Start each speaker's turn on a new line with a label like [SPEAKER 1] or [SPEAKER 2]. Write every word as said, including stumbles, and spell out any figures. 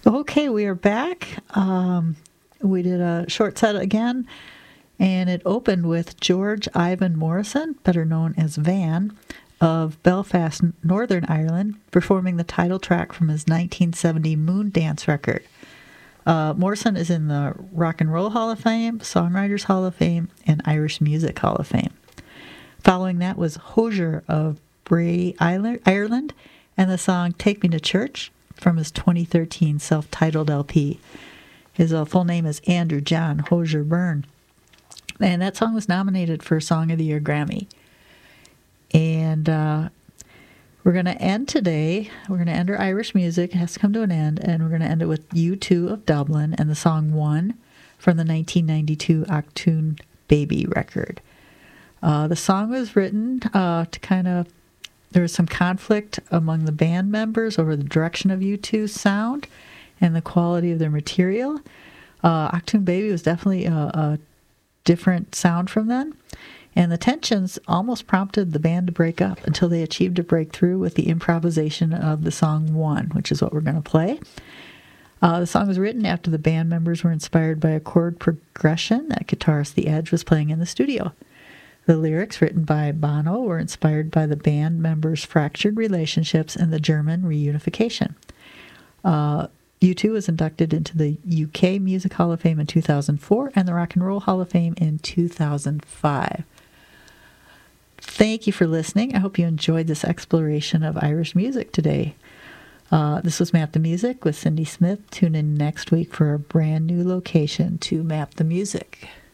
[SPEAKER 1] Okay, we are back. Um, we did a short set again, and it opened with George Ivan Morrison, better known as Van, of Belfast, Northern Ireland, performing the title track from his nineteen seventy Moon Dance record. Uh, Morrison is in the Rock and Roll Hall of Fame, Songwriters Hall of Fame, and Irish Music Hall of Fame. Following that was Hozier of Bray, Ireland, and the song Take Me to Church from his twenty thirteen self-titled L P. His uh, full name is Andrew John Hozier Byrne. And that song was nominated for Song of the Year Grammy. And uh, we're going to end today. We're going to end our Irish music. It has to come to an end. And we're going to end it with U two of Dublin and the song One from the nineteen ninety-two Achtung Baby record. Uh, the song was written uh, to kind of, there was some conflict among the band members over the direction of U two's sound and the quality of their material. Uh, Achtung Baby was definitely a, a different sound from them, and the tensions almost prompted the band to break up until they achieved a breakthrough with the improvisation of the song One, which is what we're going to play. Uh, the song was written after the band members were inspired by a chord progression that guitarist The Edge was playing in the studio. The lyrics, written by Bono, were inspired by the band members' fractured relationships and the German reunification. Uh, U two was inducted into the U K Music Hall of Fame in two thousand four and the Rock and Roll Hall of Fame in two thousand five. Thank you for listening. I hope you enjoyed this exploration of Irish music today. Uh, this was Map the Music with Cindy Smith. Tune in next week for a brand new location to Map the Music.